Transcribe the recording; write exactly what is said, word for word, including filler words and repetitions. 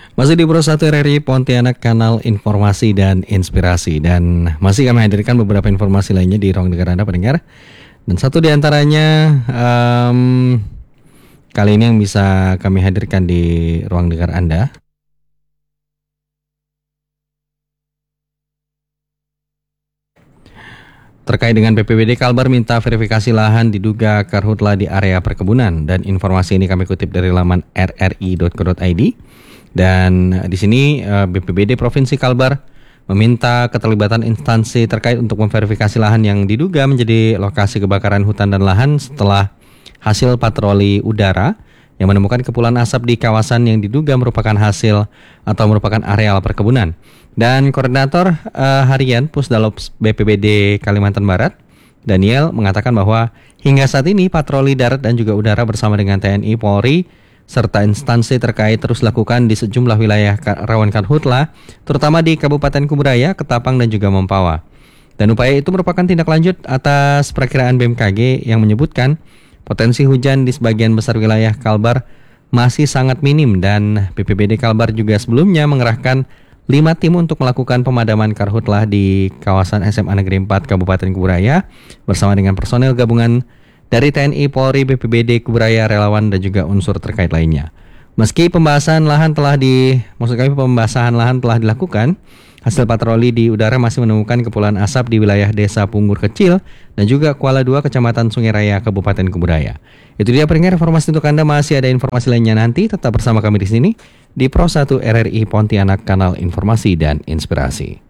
Masih di Pro satu R R I Pontianak, kanal informasi dan inspirasi. Dan masih kami hadirkan beberapa informasi lainnya di ruang dengar Anda pendengar. Dan satu di antaranya um, kali ini yang bisa kami hadirkan di ruang dengar Anda terkait dengan B P B D Kalbar minta verifikasi lahan diduga karhutla di area perkebunan. Dan informasi ini kami kutip dari laman r r i dot co dot i d. Dan di sini B P B D Provinsi Kalbar meminta keterlibatan instansi terkait untuk memverifikasi lahan yang diduga menjadi lokasi kebakaran hutan dan lahan setelah hasil patroli udara yang menemukan kepulan asap di kawasan yang diduga merupakan hasil atau merupakan areal perkebunan. Dan Koordinator uh, Harian Pusdalops B P B D Kalimantan Barat, Daniel, mengatakan bahwa hingga saat ini patroli darat dan juga udara bersama dengan T N I, Polri, serta instansi terkait terus lakukan di sejumlah wilayah rawan karhutla, terutama di Kabupaten Kuburaya, Ketapang, dan juga Mempawah. Dan upaya itu merupakan tindak lanjut atas perakiraan B M K G yang menyebutkan potensi hujan di sebagian besar wilayah Kalbar masih sangat minim, dan B P B D Kalbar juga sebelumnya mengerahkan lima tim untuk melakukan pemadaman karhutlah di kawasan S M A Negeri empat Kabupaten Kuburaya bersama dengan personel gabungan dari T N I, Polri, B P B D Kuburaya, relawan, dan juga unsur terkait lainnya. Meski pembahasan lahan telah di, maksud kami pembahasan lahan telah dilakukan, hasil patroli di udara masih menemukan kepulan asap di wilayah Desa Punggur Kecil dan juga Kuala Dua, Kecamatan Sungai Raya, Kabupaten Kuburaya. Itu dia pendengar informasi untuk Anda. Masih ada informasi lainnya nanti, tetap bersama kami di sini di Pro satu R R I Pontianak, kanal informasi dan inspirasi.